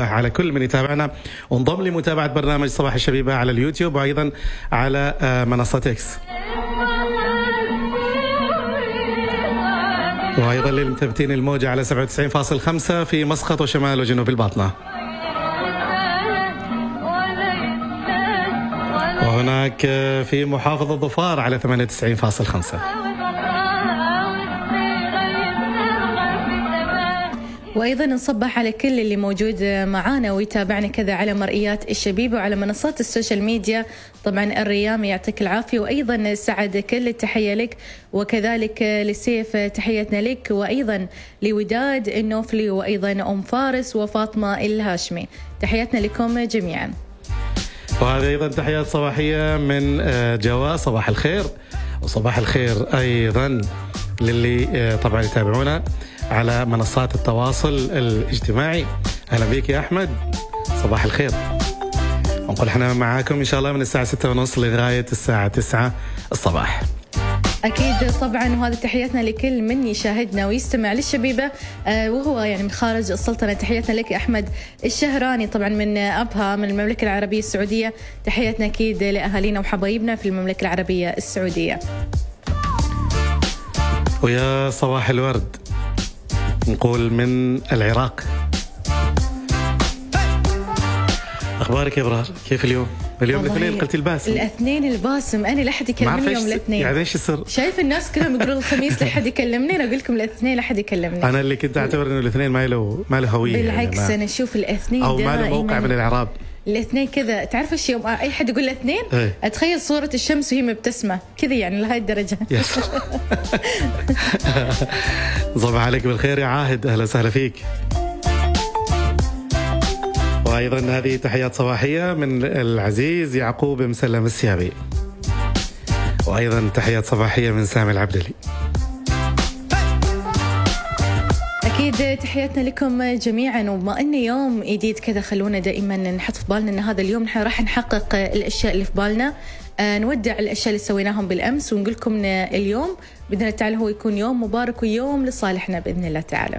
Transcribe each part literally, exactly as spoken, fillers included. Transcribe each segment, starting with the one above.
الصباح على كل من يتابعنا وانضم لمتابعة برنامج صباح الشبيبة على اليوتيوب وأيضا على منصة إكس، وأيضا للمثبتين الموجة على سبعة وتسعين فاصلة خمسة في مسقط وشمال وجنوب الباطنة، وهناك في محافظة ظفار على ثمانية وتسعين فاصلة خمسة. وأيضا نصبح على كل اللي موجود معانا ويتابعنا كذا على مرئيات الشبيبة وعلى منصات السوشيال ميديا. طبعا الريام يعطيك العافية، وأيضا سعد كل التحية لك، وكذلك لسيف تحيتنا لك، وأيضا لوداد النوفلي، وأيضا أم فارس وفاطمة الهاشمي، تحياتنا لكم جميعا. وهذه أيضا تحيات صباحية من جواء، صباح الخير، وصباح الخير أيضا للي طبعا يتابعونا على منصات التواصل الاجتماعي. أهلا بك يا أحمد، صباح الخير. ونقول احنا معاكم إن شاء الله من الساعة ستة ونص لغاية الساعة تسعة الصباح. أكيد طبعا، وهذه تحياتنا لكل من يشاهدنا ويستمع للشبيبة آه وهو يعني من خارج السلطنة. تحياتنا لك أحمد الشهراني طبعا من أبها من المملكة العربية السعودية. تحياتنا أكيد لأهالينا وحبايبنا في المملكة العربية السعودية. ويا صباح الورد نقول من العراق. أخبارك يا إبرار؟ كيف اليوم؟ اليوم الاثنين قلت الباسم. الاثنين الباسم، أنا لحد يكلمني يوم الاثنين. يعني ايش السر؟ شايف الناس كلهم يقولون الخميس لحد يكلمني، أنا أقول لكم الاثنين لحد يكلمني. أنا اللي كنت أعتبر إنه الاثنين ما له ما له هوية. بالعكس يعني أنا أشوف الاثنين أو ما له موقع من الإعراب. الاثنين كذا، تعرف ايش يوم اي حد يقول الاثنين ايه؟ اتخيل صورة الشمس وهي مبتسمة كذا، يعني لهي الدرجة. صباح عليك بالخير يا عاهد، اهلا وسهلا فيك. وايضا هذه تحيات صباحية من العزيز يعقوب مسلم السيابي، وايضا تحيات صباحية من سامي العبدلي. أكيد تحياتنا لكم جميعا، وبما أنه يوم جديد كذا خلونا دائما نحط في بالنا أن هذا اليوم نحن راح نحقق الأشياء اللي في بالنا، آه نودع الأشياء اللي سويناهم بالأمس، ونقول لكم اليوم بإذن الله تعالى هو يكون يوم مبارك ويوم لصالحنا بإذن الله تعالى.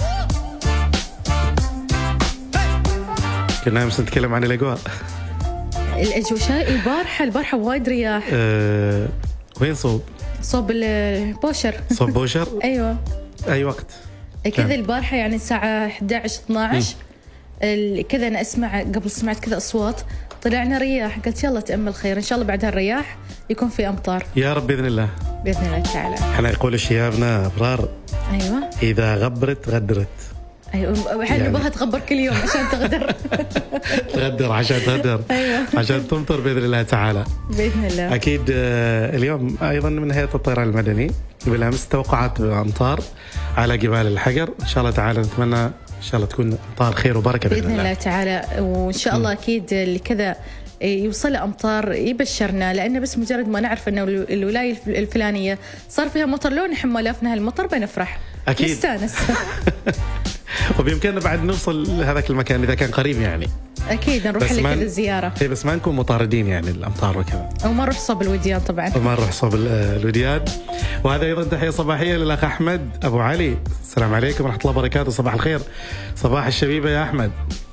كنا أمس نتكلم عن الأجواء. الأجواء شاي البارحة البارحة وايد رياح. أه وين صوب؟ صوب البوشر. صوب بوشر؟ أيوة. أي وقت؟ كذا البارحة يعني الساعة إحدى عشر اثنا عشر كذا أنا أسمع، قبل سمعت كذا أصوات، طلعنا رياح، قلت يلا تأمل خير إن شاء الله بعد هالرياح يكون في أمطار يا رب بإذن الله بإذن الله تعالى. احنا يقول شيابنا أبرار أيوة إذا غبرت غدرت. أيوة يعني بها تغبر كل يوم عشان تغدر. تغدر عشان تغدر. أيوة عشان تمطر بإذن الله تعالى بإذن الله. أكيد. اليوم أيضا من هيئة الطيران المدني بالأمس توقعات أمطار على جبال الحجر، إن شاء الله تعالى نتمنى إن شاء الله تكون أمطار خير وبركة بإذن, بإذن الله تعالى، وإن شاء الله أكيد اللي كذا يوصل أمطار يبشرنا، لأنه بس مجرد ما نعرف أنه الولاية الفلانية صار فيها مطر، لو نحن ما لافنا هالمطر بنفرح أكيد نستانس. وبإمكاننا بعد نوصل لهذاك المكان إذا كان قريب يعني. أكيد نروح لك كذا الزيارة. إيه بس ما نكون مطاردين يعني الأمطار وكذا. أو ما نروح صوب الوديان طبعا. وما نروح صوب الوديان. وهذا أيضا تحية صباحية للأخ أحمد أبو علي. السلام عليكم ورحمة الله وبركاته، صباح الخير، صباح الشبيبة يا أحمد.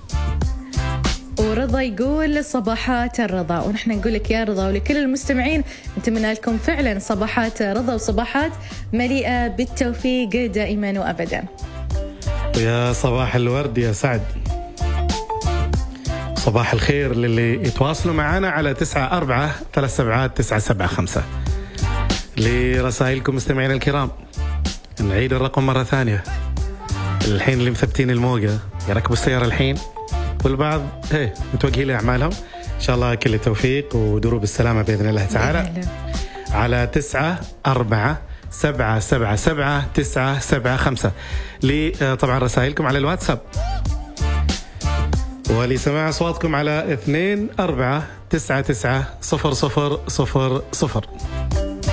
ورضا يقول صباحات الرضا، ونحن نقول لك يا رضا ولكل المستمعين نتمنى لكم فعلا صباحات رضا وصباحات مليئة بالتوفيق دائما وأبدا. ويا صباح الورد يا سعد، صباح الخير للي يتواصلوا معنا على تسعة أربعة ثلاث سبعات تسعة سبعة خمسة. لرسائلكم مستمعين الكرام نعيد الرقم مرة ثانية. الحين اللي مثبتين الموجة يركبوا السيارة الحين، والبعض هي متوجهين لأعمالهم، إن شاء الله كل التوفيق ودروب السلامة بإذن الله تعالى. على تسعة أربعة سبعة سبعة سبعة تسعة سبعة خمسة لي طبعا رسائلكم على الواتساب، ولسماع أصواتكم على اثنين أربعة تسعة تسعة صفر صفر صفر صفر.